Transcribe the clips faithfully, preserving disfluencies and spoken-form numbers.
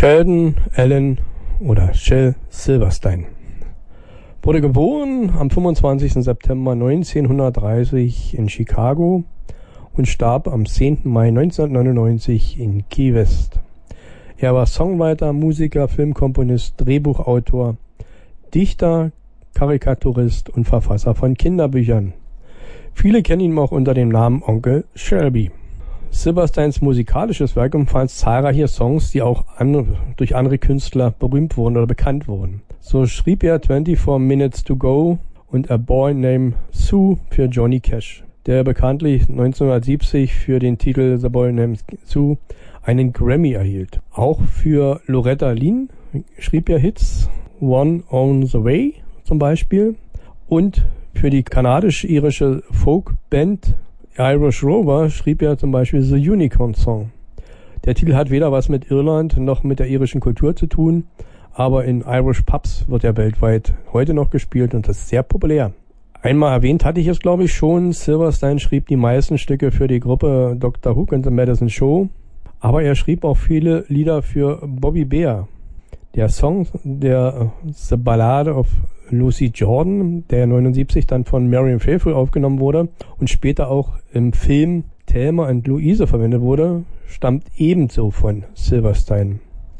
Sheldon Alan oder Shel Silverstein wurde geboren am fünfundzwanzigsten September neunzehnhundertdreißig in Chicago und starb am zehnten Mai neunzehnhundertneunundneunzig in Key West. Er war Songwriter, Musiker, Filmkomponist, Drehbuchautor, Dichter, Karikaturist und Verfasser von Kinderbüchern. Viele kennen ihn auch unter dem Namen Onkel Shelby. Silversteins musikalisches Werk umfasst zahlreiche Songs, die auch andere, durch andere Künstler berühmt wurden oder bekannt wurden. So schrieb er twenty-four minutes to go und A Boy Named Sue für Johnny Cash, der bekanntlich neunzehnhundertsiebzig für den Titel The Boy Named Sue einen Grammy erhielt. Auch für Loretta Lynn schrieb er Hits, One on the Way zum Beispiel, und für die kanadisch-irische Folkband Irish Rover schrieb er zum Beispiel The Unicorn Song. Der Titel hat weder was mit Irland noch mit der irischen Kultur zu tun, aber in Irish Pubs wird er weltweit heute noch gespielt und das ist sehr populär. Einmal erwähnt hatte ich es, glaube ich, schon. Silverstein schrieb die meisten Stücke für die Gruppe Doktor Hook and the Medicine Show, aber er schrieb auch viele Lieder für Bobby Bear. Der Song, der The Ballade of Lucy Jordan, der neunundsiebzig dann von Marion Faithfull aufgenommen wurde und später auch im Film Thelma und Louise verwendet wurde, stammt ebenso von Silverstein.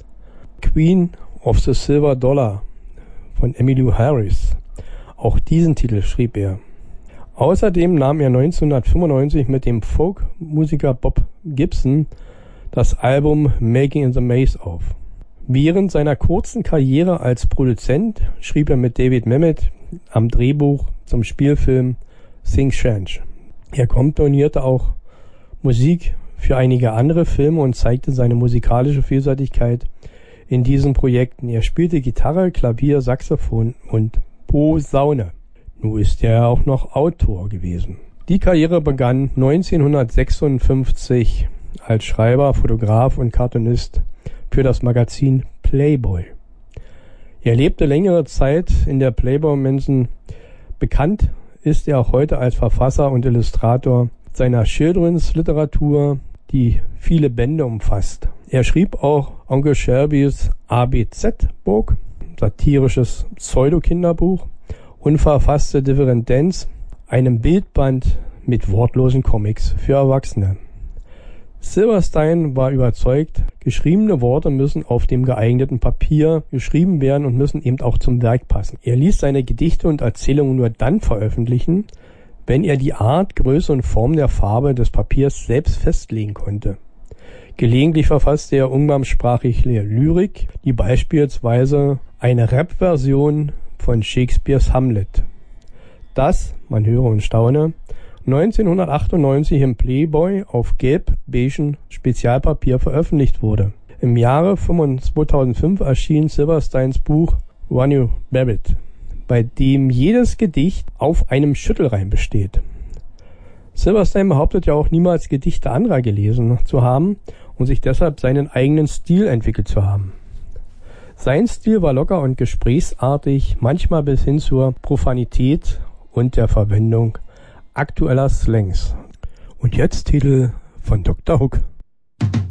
Queen of the Silver Dollar von Emmylou Harris. Auch diesen Titel schrieb er. Außerdem nahm er neunzehnhundertfünfundneunzig mit dem Folkmusiker Bob Gibson das Album Making in the Maze auf. Während seiner kurzen Karriere als Produzent schrieb er mit David Mamet am Drehbuch zum Spielfilm Sing Change. Er komponierte auch Musik für einige andere Filme und zeigte seine musikalische Vielseitigkeit in diesen Projekten. Er spielte Gitarre, Klavier, Saxophon und Posaune. Nun ist er auch noch Autor gewesen. Die Karriere begann neunzehnhundertsechsundfünfzig als Schreiber, Fotograf und Cartoonist für das Magazin Playboy. Er lebte längere Zeit in der Playboy Mansion. Bekannt ist er auch heute als Verfasser und Illustrator seiner Children's Literatur, die viele Bände umfasst. Er schrieb auch Onkel Shelbys A B Z-Buch, satirisches Pseudo-Kinderbuch, und verfasste Different Dance, einem Bildband mit wortlosen Comics für Erwachsene. Silverstein war überzeugt, geschriebene Worte müssen auf dem geeigneten Papier geschrieben werden und müssen eben auch zum Werk passen. Er ließ seine Gedichte und Erzählungen nur dann veröffentlichen, wenn er die Art, Größe und Form der Farbe des Papiers selbst festlegen konnte. Gelegentlich verfasste er umgangssprachliche Lyrik, wie beispielsweise eine Rap-Version von Shakespeares Hamlet. Das, man höre und staune, neunzehnhundertachtundneunzig im Playboy auf gelb-beigen Spezialpapier veröffentlicht wurde. Im Jahre zweitausendfünf erschien Silversteins Buch Run You Rabbit, bei dem jedes Gedicht auf einem Schüttelreim besteht. Silverstein behauptet ja auch niemals Gedichte anderer gelesen zu haben und sich deshalb seinen eigenen Stil entwickelt zu haben. Sein Stil war locker und gesprächsartig, manchmal bis hin zur Profanität und der Verwendung aktueller Slangs. Und jetzt Titel von Doktor Hook.